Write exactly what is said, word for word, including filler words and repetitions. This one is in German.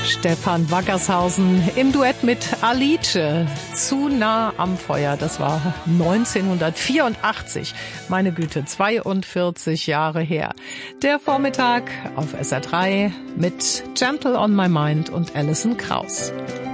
Stefan Wackershausen im Duett mit Alice. Zu nah am Feuer. Das war neunzehnhundertvierundachtzig. Meine Güte, zweiundvierzig Jahre her. Der Vormittag auf S R drei mit Gentle on My Mind und Alison Krauss.